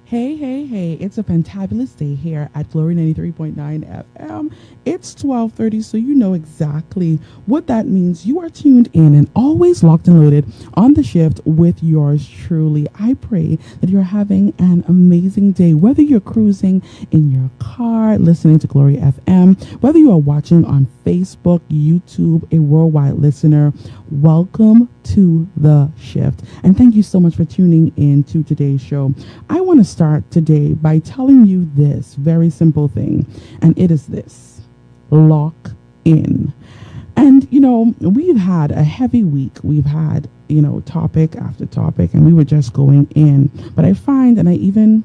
Hey, hey, hey, it's a fantabulous day here at Glory 93.9 FM. It's 12:30, so you know exactly what that means. You are tuned in and always locked and loaded on the shift with yours truly. I pray that you're having an amazing day, whether you're cruising in your car, listening to Glory FM, whether you are watching on Facebook, YouTube, a worldwide listener. Welcome to the shift. And thank you so much for tuning in to today's show. I want to start today by telling you this very simple thing, and it is this: lock in. And, we've had a heavy week. We've had, topic after topic, and we were just going in. But I find, and I even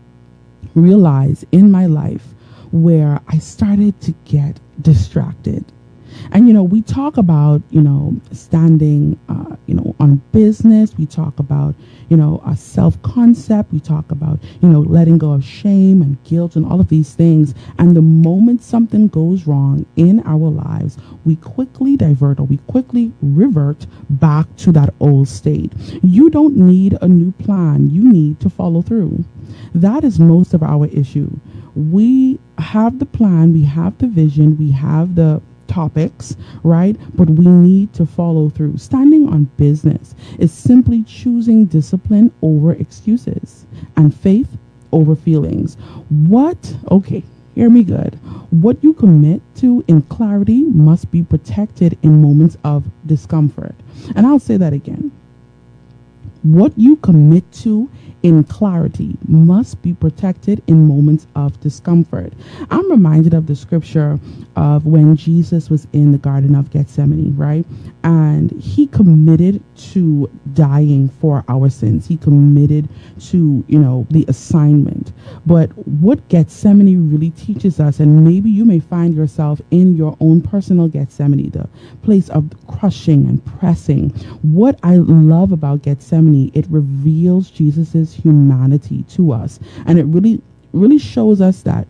realize in my life where I started to get distracted. And, we talk about, standing, on business. We talk about, a self concept. We talk about, letting go of shame and guilt and all of these things. And the moment something goes wrong in our lives, we quickly divert or we quickly revert back to that old state. You don't need a new plan. You need to follow through. That is most of our issue. We have the plan, we have the vision, we have the topics, right? But we need to follow through. Standing on business is simply choosing discipline over excuses and faith over feelings. Okay, hear me good. What you commit to in clarity must be protected in moments of discomfort. And I'll say that again. What you commit to in clarity must be protected in moments of discomfort. I'm reminded of the scripture of when Jesus was in the Garden of Gethsemane, right? And he committed to dying for our sins. He committed to, the assignment. But what Gethsemane really teaches us, and maybe you may find yourself in your own personal Gethsemane, the place of crushing and pressing. What I love about Gethsemane, it reveals Jesus's humanity to us, and it really shows us that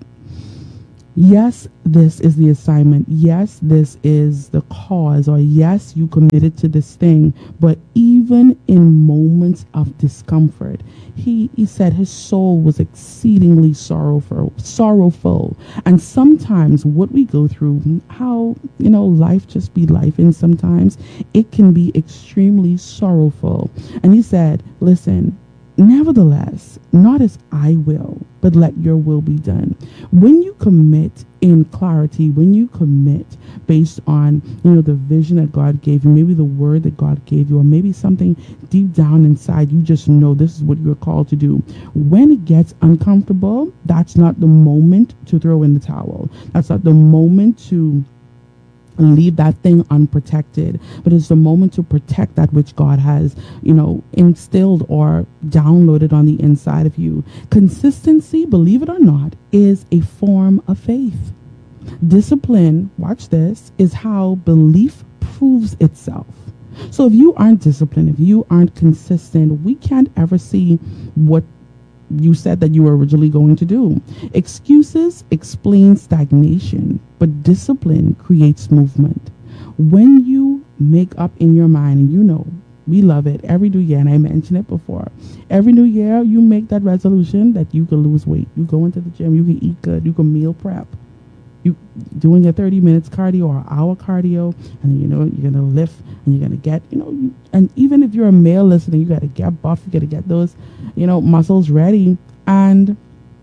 yes, this is the assignment, yes, this is the cause, or yes, you committed to this thing. But even in moments of discomfort, he said his soul was exceedingly sorrowful. And sometimes what we go through, how life just be life, and sometimes it can be extremely sorrowful. And he said, listen, nevertheless, not as I will, but let your will be done. When you commit in clarity, when you commit based on, the vision that God gave you, maybe the word that God gave you, or maybe something deep down inside, you just know this is what you're called to do. When it gets uncomfortable, that's not the moment to throw in the towel. That's not the moment to leave that thing unprotected, but it's the moment to protect that which God has, instilled or downloaded on the inside of you. Consistency, believe it or not, is a form of faith. Discipline, watch this, is how belief proves itself. So if you aren't disciplined, if you aren't consistent, we can't ever see what you said that you were originally going to do. Excuses explain stagnation, but discipline creates movement. When you make up in your mind, and we love it every new year, and I mentioned it before, every new year you make that resolution that you can lose weight. You go into the gym, you can eat good, you can meal prep, you doing your 30 minutes cardio or hour cardio, and you're going to lift, and you're going to get, and even if you're a male listener, you got to get buff, you got to get those, muscles ready. And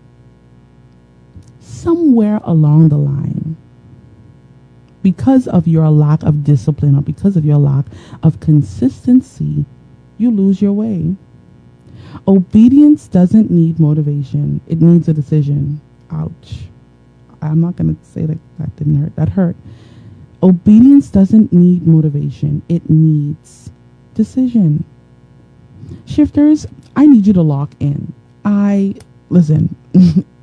somewhere along the line, because of your lack of discipline or because of your lack of consistency, you lose your way. Obedience doesn't need motivation. It needs a decision. Ouch. I'm not going to say that didn't hurt. That hurt. Obedience doesn't need motivation. It needs decision. Shifters, I need you to lock in. Listen,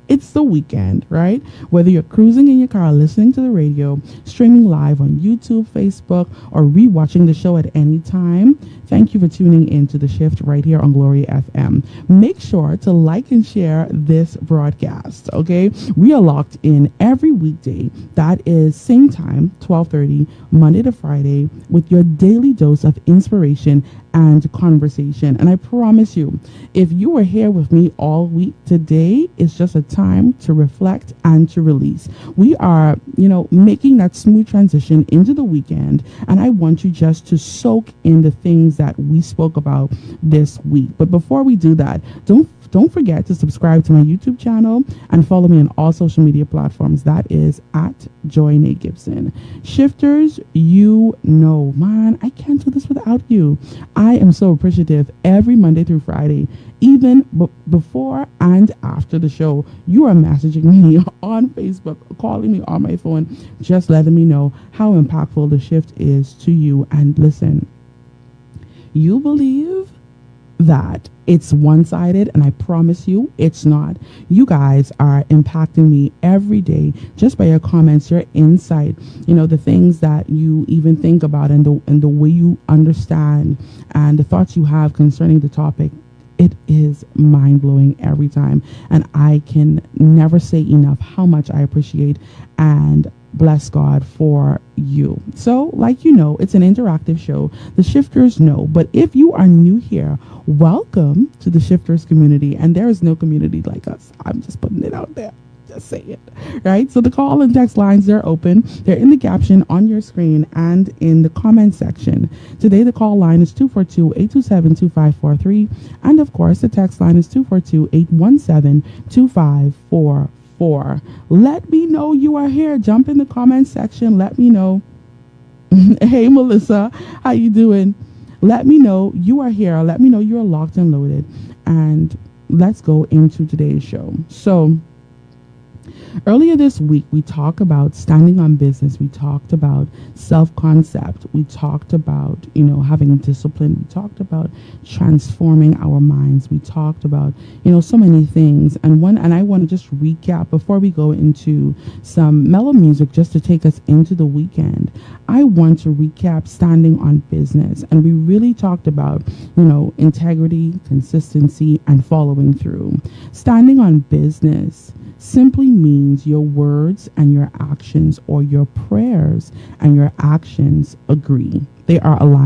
It's the weekend, right? Whether you're cruising in your car, listening to the radio, streaming live on YouTube, Facebook, or rewatching the show at any time, thank you for tuning in to The Shift right here on Glory FM. Make sure to like and share this broadcast, okay? We are locked in every weekday. That is same time, 12:30, Monday to Friday, with your daily dose of inspiration and conversation. And I promise you, if you are here with me all week, today is just a time to reflect and to release. We are, making that smooth transition into the weekend. And I want you just to soak in the things that we spoke about this week. But before we do that, don't forget to subscribe to my YouTube channel and follow me on all social media platforms. That is at Joy Nate Gibson. Shifters, man, I can't do this without you. I am so appreciative every Monday through Friday, even before and after the show. You are messaging me on Facebook, calling me on my phone, just letting me know how impactful the shift is to you. And listen, you believe that it's one-sided, and I promise you it's not. You guys are impacting me every day just by your comments, your insight, the things that you even think about, and the way you understand and the thoughts you have concerning the topic. It is mind-blowing every time, and I can never say enough how much I appreciate and bless God for you. So, it's an interactive show. The Shifters know, but if you are new here, welcome to the Shifters community, and there is no community like us. I'm just putting it out there. Just say it, right? So the call and text lines, they're open. They're in the caption on your screen and in the comment section. Today, the call line is 242-827-2543. And of course, the text line is 242-817-2544. Let me know you are here. Jump in the comment section. Let me know. Hey, Melissa, how you doing? Let me know you are here. Let me know you are locked and loaded. And let's go into today's show. So, earlier this week, we talked about standing on business. We talked about self-concept. We talked about, having discipline. We talked about transforming our minds. We talked about, so many things. And I want to just recap before we go into some mellow music just to take us into the weekend. I want to recap standing on business. And we really talked about, integrity, consistency, and following through. Standing on business simply means your words and your actions, or your prayers and your actions, agree. They are aligned.